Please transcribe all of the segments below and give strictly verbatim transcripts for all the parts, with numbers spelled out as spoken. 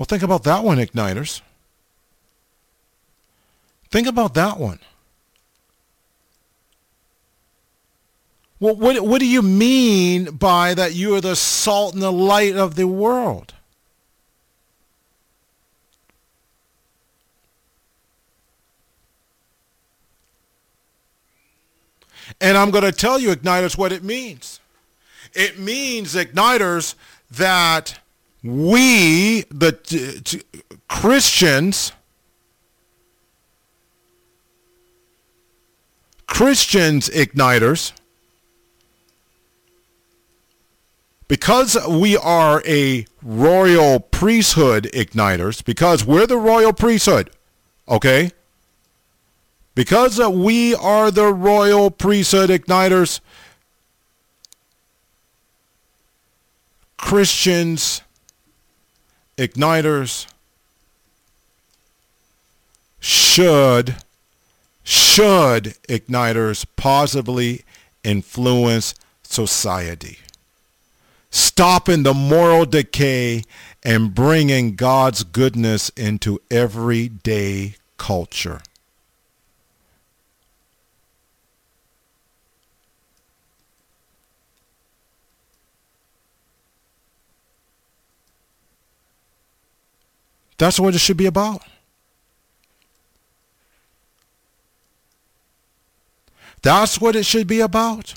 Well, think about that one, Igniters. Think about that one. Well, what, what do you mean by that you are the salt and the light of the world? And I'm going to tell you, Igniters, what it means. It means, Igniters, that we, the t- t- Christians, Christians, Igniters, because we are a royal priesthood, Igniters, because we're the royal priesthood, okay? Because we are the royal priesthood, Igniters, Christians, Igniters, should, should, Igniters, positively influence society, stopping the moral decay and bringing God's goodness into everyday culture. That's what it should be about. That's what it should be about.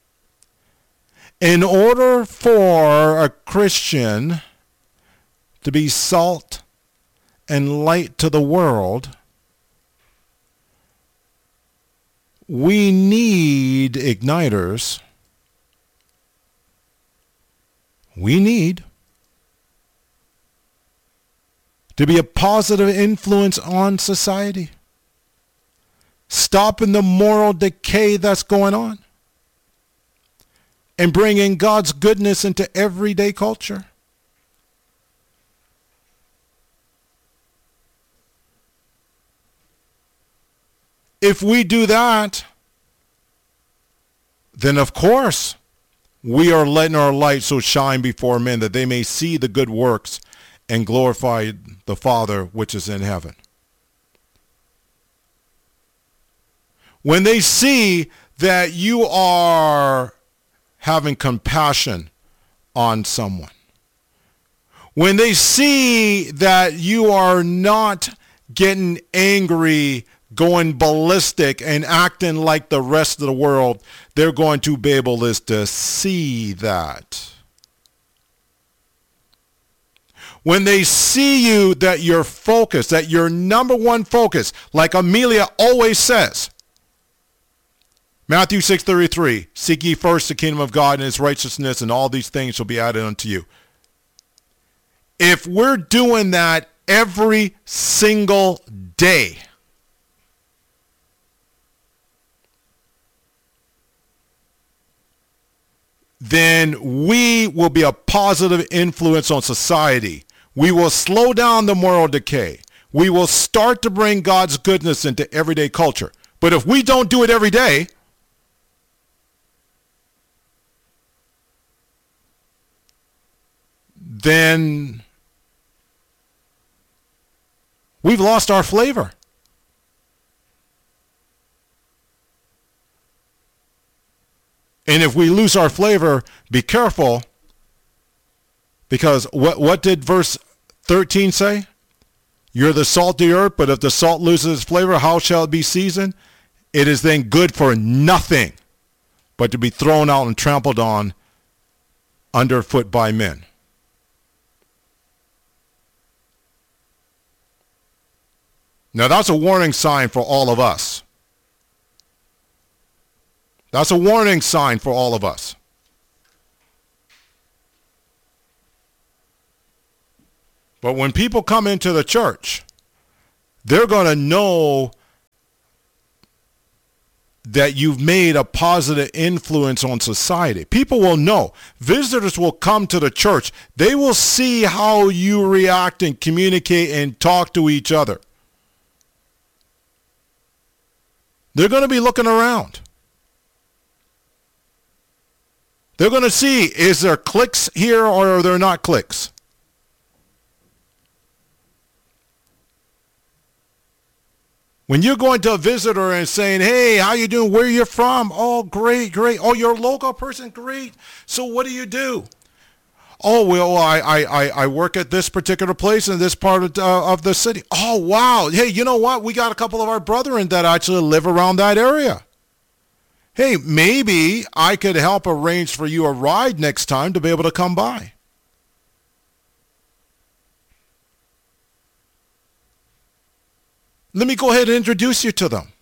In order for a Christian to be salt and light to the world, we need Igniters. We need to be a positive influence on society, stopping the moral decay that's going on, and bringing God's goodness into everyday culture. If we do that, then of course we are letting our light so shine before men that they may see the good works and glorify the Father which is in heaven. When they see that you are having compassion on someone, when they see that you are not getting angry, going ballistic, and acting like the rest of the world, they're going to be able to see that. When they see you that you're focused, that your number one focus, like Amelia always says, Matthew six thirty-three, seek ye first the kingdom of God and his righteousness, and all these things shall be added unto you. If we're doing that every single day, then we will be a positive influence on society. We will slow down the moral decay. We will start to bring God's goodness into everyday culture. But if we don't do it every day, then we've lost our flavor. And if we lose our flavor, be careful, because what what did verse thirteen say? You're the salt of the earth, but if the salt loses its flavor, how shall it be seasoned? It is then good for nothing but to be thrown out and trampled on underfoot by men. Now that's a warning sign for all of us. That's a warning sign for all of us. But when people come into the church, they're going to know that you've made a positive influence on society. People will know. Visitors will come to the church. They will see how you react and communicate and talk to each other. They're going to be looking around. They're going to see, is there cliques here or are there not cliques? When you're going to a visitor and saying, hey, how you doing? Where you from? Oh, great, great. Oh, you're a local person? Great. So what do you do? Oh, well, I, I, I work at this particular place in this part of, uh, of the city. Oh, wow. Hey, you know what? We got a couple of our brethren that actually live around that area. Hey, maybe I could help arrange for you a ride next time to be able to come by. Let me go ahead and introduce you to them.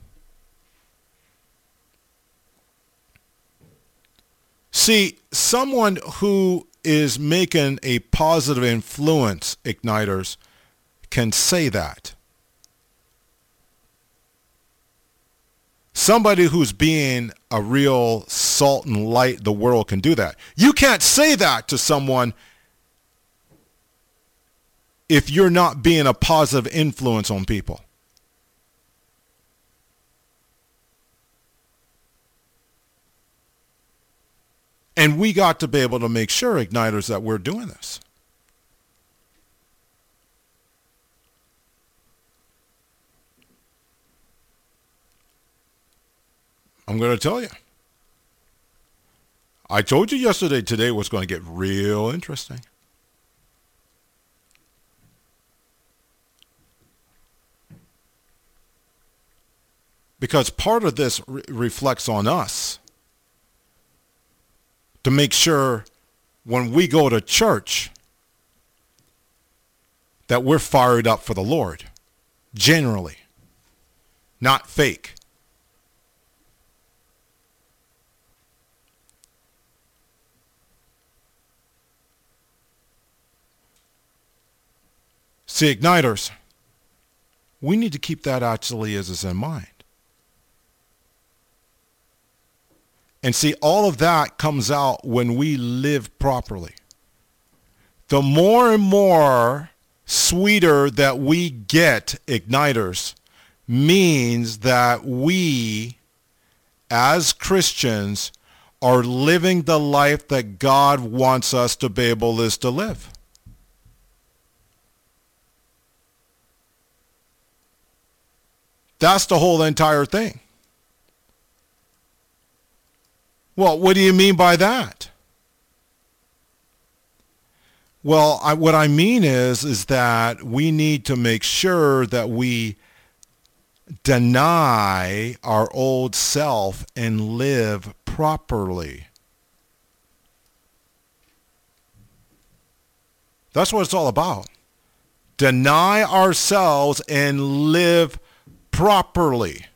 See, someone who is making a positive influence, Igniters, can say that. Somebody who's being a real salt and light, the world can do that. You can't say that to someone if you're not being a positive influence on people. And we got to be able to make sure, Igniters, that we're doing this. I'm going to tell you. I told you yesterday, today was going to get real interesting. Because part of this re- reflects on us. To make sure when we go to church that we're fired up for the Lord, generally, not fake. See, Igniters, we need to keep that actually as is in mind. And see, all of that comes out when we live properly. The more and more sweeter that we get, Igniters, means that we, as Christians, are living the life that God wants us to be able to live. That's the whole entire thing. Well, what do you mean by that? Well, I, what I mean is, is that we need to make sure that we deny our old self and live properly. That's what it's all about. Deny ourselves and live properly.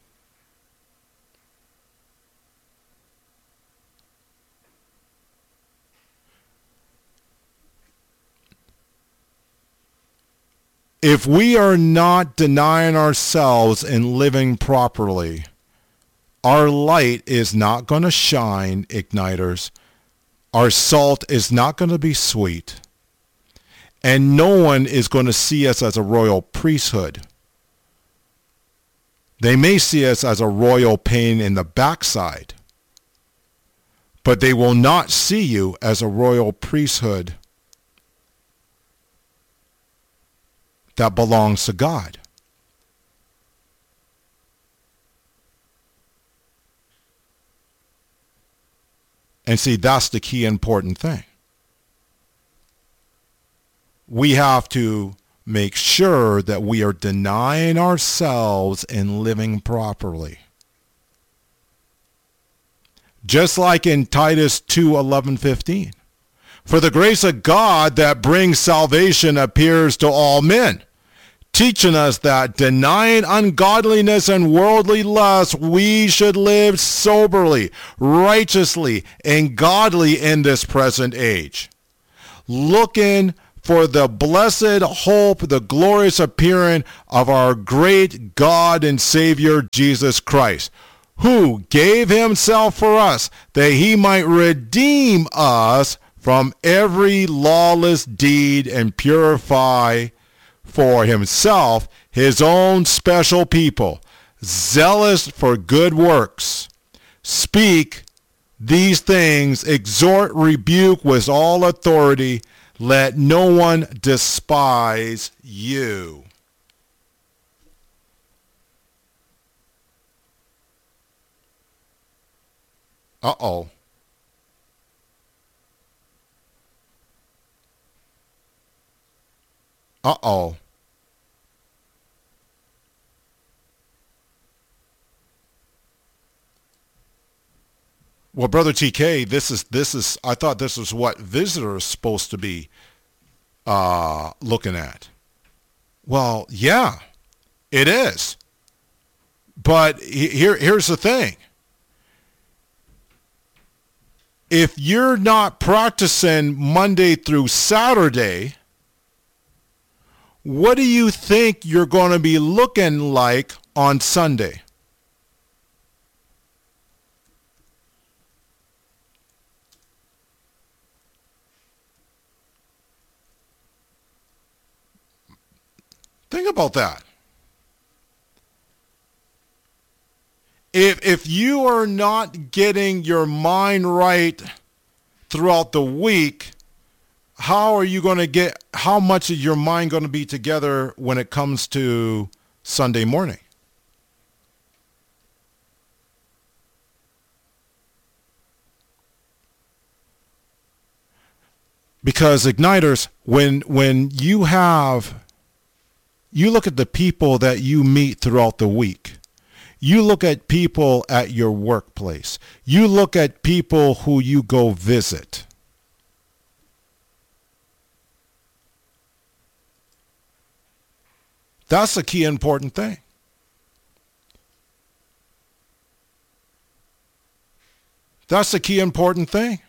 If we are not denying ourselves and living properly, our light is not going to shine, Igniters. Our salt is not going to be sweet. And no one is going to see us as a royal priesthood. They may see us as a royal pain in the backside, but they will not see you as a royal priesthood that belongs to God. And see, that's the key important thing. We have to make sure that we are denying ourselves and living properly. Just like in Titus two eleven fifteen. For the grace of God that brings salvation appears to all men, teaching us that denying ungodliness and worldly lust, we should live soberly, righteously, and godly in this present age, looking for the blessed hope, the glorious appearing of our great God and Savior Jesus Christ, who gave himself for us, that he might redeem us from every lawless deed and purify for himself his own special people, zealous for good works. Speak these things, exhort, rebuke with all authority. Let no one despise you. Uh-oh. Uh-oh. Well, Brother T K, this is this is I thought this was what visitors supposed to be uh, looking at. Well, yeah, it is. But here here's the thing. If you're not practicing Monday through Saturday, what do you think you're going to be looking like on Sunday? Think about that. If if you are not getting your mind right throughout the week, how are you going to get, how much is your mind going to be together when it comes to Sunday morning? Because igniters, when when you have, you look at the people that you meet throughout the week. You look at people at your workplace. You look at people who you go visit. That's the key important thing. That's the key important thing.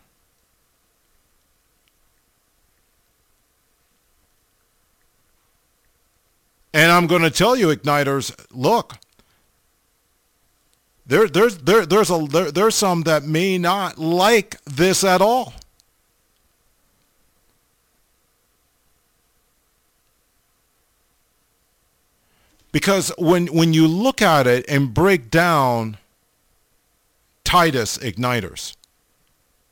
And I'm going to tell you, igniters, look, there, there's, there, there's, a, there, there's some that may not like this at all. Because when, when you look at it and break down Titus, igniters,